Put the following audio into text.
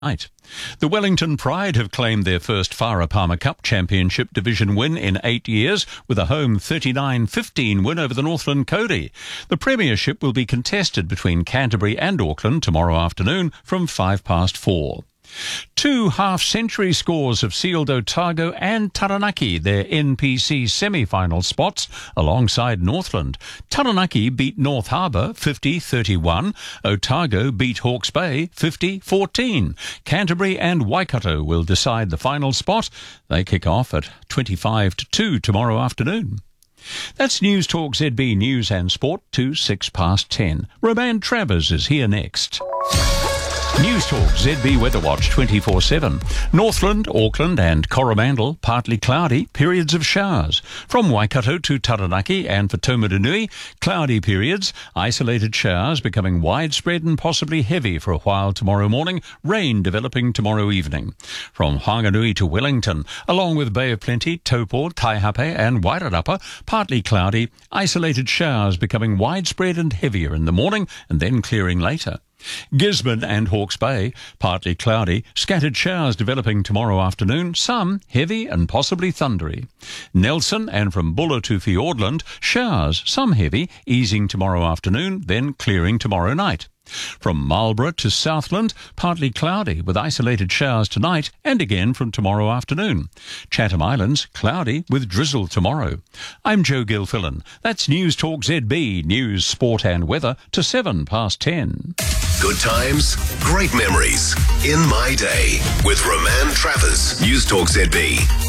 Right. The Wellington Pride have claimed their first Farah Palmer Cup Championship division win in 8 years with a home 39-15 win over the Northland Cody. The premiership will be contested between Canterbury and Auckland tomorrow afternoon from 4:05. 2 half-century scores have sealed Otago and Taranaki their NPC semi-final spots alongside Northland. Taranaki beat North Harbour 50-31. Otago beat Hawke's Bay 50-14. Canterbury and Waikato will decide the final spot. They kick off at 25-2 tomorrow afternoon. That's News Talk ZB News and Sport to 10:06. Roman Travers is here next. News Talk ZB Weather Watch 24/7. Northland, Auckland and Coromandel partly cloudy, periods of showers. From Waikato to Taranaki and for Taumarunui, cloudy periods, isolated showers becoming widespread and possibly heavy for a while tomorrow morning, rain developing tomorrow evening. From Whanganui to Wellington, along with Bay of Plenty, Taupo, Taihape and Wairarapa, partly cloudy, isolated showers becoming widespread and heavier in the morning and then clearing later. Gisborne and Hawke's Bay, partly cloudy, scattered showers developing tomorrow afternoon, some heavy and possibly thundery. Nelson and from Buller to Fiordland, showers, some heavy, easing tomorrow afternoon, then clearing tomorrow night. From Marlborough to Southland, partly cloudy with isolated showers tonight and again from tomorrow afternoon. Chatham Islands, cloudy with drizzle tomorrow. I'm Joe Gilfillan. That's News Talk ZB, news, sport and weather to 10:07. Good times, great memories. In My Day with Roman Travers. News Talk ZB.